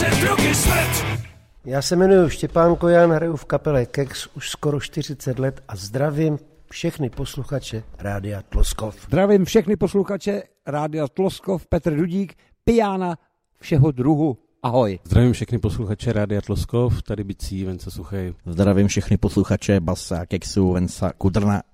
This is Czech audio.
peníze, drogy, smrt. Já se jmenuji Štěpán Kojan, hraju v kapele Kex už skoro 40 let a zdravím všechny posluchače Rádia Tloskov. Zdravím všechny posluchače Rádia Tloskov, Petr Dudík, pijána všeho druhu. Ahoj. Zdravím všechny posluchače Rádia Tloskov, tady Bicí, Venca Suchej. Zdravím všechny posluchače Basa, Kexu, Venca Kudrna